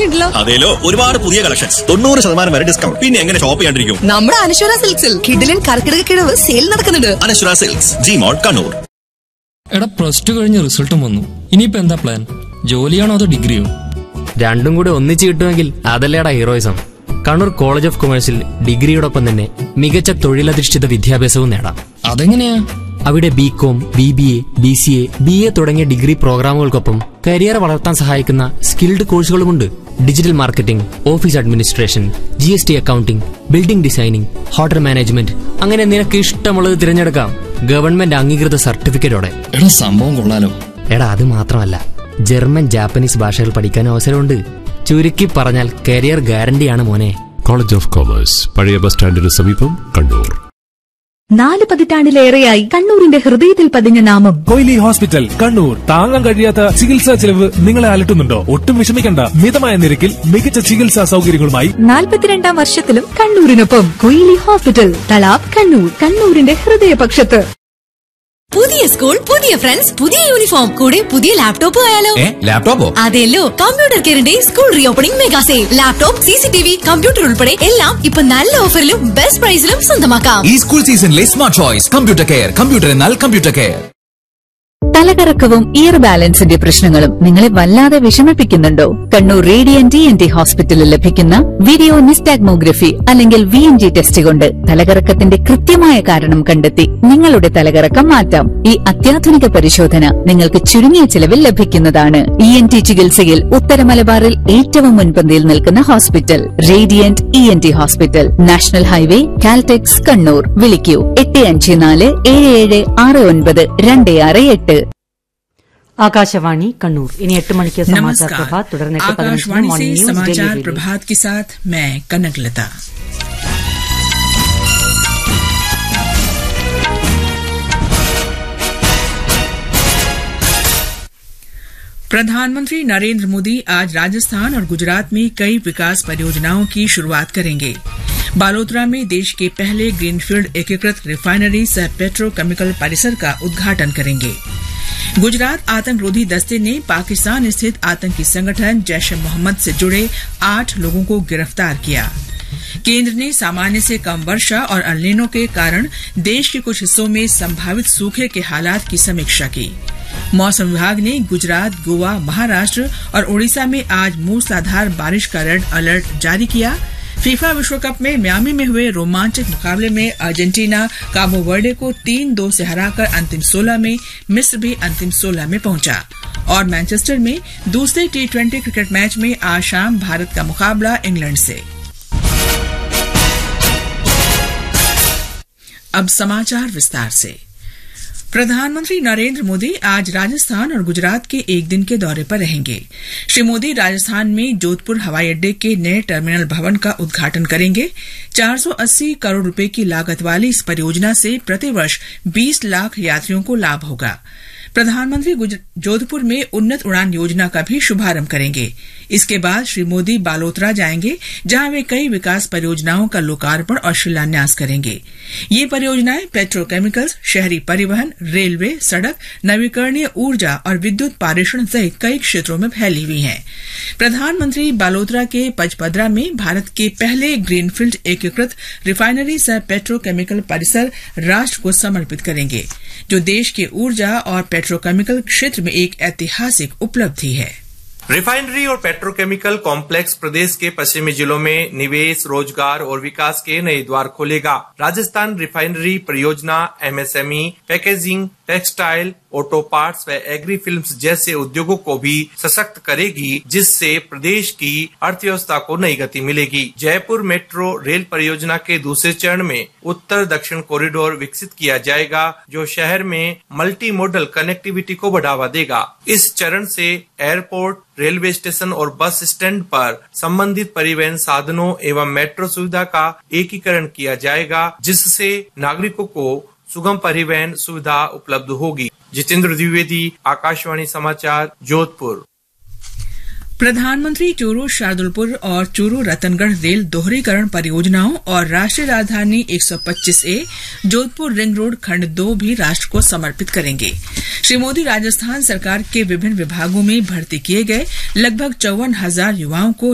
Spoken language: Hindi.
ഉണ്ടല്ലോ. അതേലോ, ഒരുപാട് പുതിയ കളക്ഷൻസ്, 90% വരെ ഡിസ്കൗണ്ട്. പിന്നെ എങ്ങനെ ഷോപ്പ് ചെയ്യാണ്ടിരിക്കും? നമ്മുടെ അനശ്വര സിൽക്സിൽ കിടിലൻ കർക്കിടക കിഴവ് സെയിൽ നടക്കുന്നുണ്ട്. അനശ്വര സിൽക്സ്, ജി-മോൾ, കണ്ണൂർ. എടാ, +2 കഴിഞ്ഞ് റിസൾട്ടും വന്നു. ഇനിയിപ്പോ എന്താ പ്ലാൻ? ജോലിയാണോ അതോ ഡിഗ്രിയോ? രണ്ടും കൂടെ ഒന്നിച്ച് കിട്ടുമെങ്കിൽ അതല്ലേടാ ഹീറോയിസം. കണ്ണൂർ കോളേജ് ഓഫ് കൊമേഴ്സിൽ ഡിഗ്രിയോടൊപ്പം തന്നെ മികച്ച തൊഴിലധിഷ്ഠിത വിദ്യാഭ്യാസവും നേടാം. അതെങ്ങനെയാ? അവിടെ BCom, BBA, BCA, BA തുടങ്ങിയ ഡിഗ്രി പ്രോഗ്രാമുകൾക്കൊപ്പം കരിയർ വളർത്താൻ സഹായിക്കുന്ന skilled കോഴ്സുകളുമുണ്ട്. Digital marketing, office administration, GST accounting, building designing, hotel management, അങ്ങനെ നിനക്ക് ഇഷ്ടമുള്ളത് തിരഞ്ഞെടുക്കാം. ഗവൺമെന്റ് അംഗീകൃത സർട്ടിഫിക്കറ്റോടെ. എടാ, സംഭവം കൊള്ളാലോ. എടാ, അത് മാത്രമല്ല, ജർമ്മൻ, ജാപ്പനീസ് ഭാഷകൾ പഠിക്കാൻ അവസരമുണ്ട്. ചുരുക്കി പറഞ്ഞാൽ കരിയർ ഗ്യാരണ്ടിയാണ് മോനെ. കോളേജ് ഓഫ് കോമേഴ്സ്, പഴയ ബസ് സ്റ്റാൻഡിന് സമീപം, കണ്ണൂർ. 4 പതിറ്റാണ്ടിലേറെയായി കണ്ണൂരിന്റെ ഹൃദയത്തിൽ പതിഞ്ഞ നാമം കൊയിലി ഹോസ്പിറ്റൽ, കണ്ണൂർ. താങ്ങാൻ കഴിയാത്ത ചികിത്സാ ചെലവ് നിങ്ങളെ അലട്ടുന്നുണ്ടോ? ഒട്ടും വിഷമിക്കണ്ട. മിതമായ നിരക്കിൽ മികച്ച ചികിത്സാ സൗകര്യങ്ങളുമായി 42ാം വർഷത്തിലും കണ്ണൂരിനൊപ്പം കൊയിലി ഹോസ്പിറ്റൽ, തളാബ്, കണ്ണൂർ. കണ്ണൂരിന്റെ ഹൃദയപക്ഷത്ത്. പുതിയ സ്കൂൾ, പുതിയ ഫ്രണ്ട്സ്, പുതിയ യൂണിഫോം, കൂടെ പുതിയ ലാപ്ടോപ്പ് ആയാലോ? ലാപ്ടോപ്പോ? അതെല്ലോ, computer കെയറിന്റെ school re opening mega sale. Laptop, CCTV, computer ഉൾപ്പെടെ എല്ലാം ഇപ്പൊ നല്ല ഓഫറിലും ബെസ്റ്റ് പ്രൈസിലും സ്വന്തമാക്കാം. ഈ സ്കൂൾ സീസണിലെ smart choice computer care. Computer എന്നാൽ കമ്പ്യൂട്ടർ കെയർ. തലകറക്കവും ഇയർ ബാലൻസിന്റെ പ്രശ്നങ്ങളും നിങ്ങളെ വല്ലാതെ വിഷമിപ്പിക്കുന്നുണ്ടോ? കണ്ണൂർ റേഡിയന്റ് ENT ഹോസ്പിറ്റലിൽ ലഭിക്കുന്ന വീഡിയോ നിസ്റ്റാഗ്മോഗ്രഫി അല്ലെങ്കിൽ VNG ടെസ്റ്റ് കൊണ്ട് തലകറക്കത്തിന്റെ കൃത്യമായ കാരണം കണ്ടെത്തി നിങ്ങളുടെ തലകറക്കം മാറ്റാം. ഈ അത്യാധുനിക പരിശോധന നിങ്ങൾക്ക് ചുരുങ്ങിയ ചിലവിൽ ലഭിക്കുന്നതാണ്. ENT ചികിത്സയിൽ ഉത്തര മലബാറിൽ ഏറ്റവും മുൻപന്തിയിൽ നിൽക്കുന്ന hospital Radiant ENT hospital, national highway, Caltex, Kannur. വിളിക്കൂ 8540776926. आकाशवाणी कन्नूर। इन्हें 8 मणि के समाचार प्रभात തുടർന്ന് आकाशवाणी से समाचार प्रभात के साथ मैं कनकलता। प्रधानमंत्री नरेंद्र मोदी आज राजस्थान और गुजरात में कई विकास परियोजनाओं की शुरुआत करेंगे। बालोतरा में देश के पहले ग्रीनफील्ड एकीकृत रिफाइनरी सह पेट्रोकेमिकल परिसर का उद्घाटन करेंगे। गुजरात आतंकरोधी दस्ते ने पाकिस्तान स्थित आतंकी संगठन जैश ए मोहम्मद से जुड़े 8 लोगों को गिरफ्तार किया। केंद्र ने सामान्य से कम वर्षा और अल नीनो के कारण देश के कुछ हिस्सों में संभावित सूखे के हालात की समीक्षा की। मौसम विभाग ने गुजरात, गोवा, महाराष्ट्र और ओडिशा में आज मूसलाधार बारिश का रेड अलर्ट जारी किया। फीफा विश्व कप में मियामी में हुए रोमांचक मुकाबले में अर्जेंटीना काबो वर्डे को 3-2 से हराकर अंतिम 16 में, मिस्र भी अंतिम 16 में पहुंचा। और मैनचेस्टर में दूसरे T20 क्रिकेट मैच में आज शाम भारत का मुकाबला इंग्लैंड से। अब समाचार विस्तार से। प्रधानमंत्री नरेंद्र मोदी आज राजस्थान और गुजरात के एक दिन के दौरे पर रहेंगे। श्री मोदी राजस्थान में जोधपुर हवाई अड्डे के नए टर्मिनल भवन का उद्घाटन करेंगे। 480 करोड़ रुपए की लागत वाली इस परियोजना से प्रतिवर्ष 20 लाख यात्रियों को लाभ होगा। प्रधानमंत्री जोधपुर में उन्नत उड़ान योजना का भी शुभारंभ करेंगे। इसके बाद श्री मोदी बालोतरा जाएंगे, जहां वे कई विकास परियोजनाओं का लोकार्पण और शिलान्यास करेंगे। ये परियोजनाएं पेट्रोकेमिकल्स, शहरी परिवहन, रेलवे, सड़क, नवीकरणीय ऊर्जा और विद्युत पारेषण सहित कई क्षेत्रों में फैली हुई हैं। प्रधानमंत्री बालोतरा के पचपदरा में भारत के पहले ग्रीनफील्ड एकीकृत रिफाइनरी सह पेट्रोकेमिकल परिसर राष्ट्र को समर्पित करेंगे, जो देश के ऊर्जा और पेट्रोकेमिकल क्षेत्र में एक ऐतिहासिक उपलब्धि है। रिफाइनरी और पेट्रोकेमिकल कॉम्प्लेक्स प्रदेश के पश्चिमी जिलों में निवेश, रोजगार और विकास के नए द्वार खोलेगा। राजस्थान रिफाइनरी परियोजना MSME, packaging, textile, auto parts व एग्री फिल्म्स जैसे उद्योगों को भी सशक्त करेगी, जिससे प्रदेश की अर्थव्यवस्था को नई गति मिलेगी। जयपुर मेट्रो रेल परियोजना के दूसरे चरण में उत्तर दक्षिण कॉरिडोर विकसित किया जाएगा, जो शहर में मल्टी मॉडल कनेक्टिविटी को बढ़ावा देगा। इस चरण से एयरपोर्ट, रेलवे स्टेशन और बस स्टैंड पर संबंधित परिवहन साधनों एवं मेट्रो सुविधा का एकीकरण किया जाएगा, जिससे नागरिकों को सुगम परिवहन सुविधा उपलब्ध होगी। जितेंद्र द्विवेदी, आकाशवाणी समाचार, जोधपुर। प्रधानमंत्री चूरू शार्दुलपुर और चूरू रतनगढ़ रेल दोहरीकरण परियोजनाओं और राष्ट्रीय राजधानी 125A जोधपुर रिंग रोड खंड 2 भी राष्ट्र को समर्पित करेंगे। श्री मोदी राजस्थान सरकार के विभिन्न विभागों में भर्ती किए गए लगभग 54,000 युवाओं को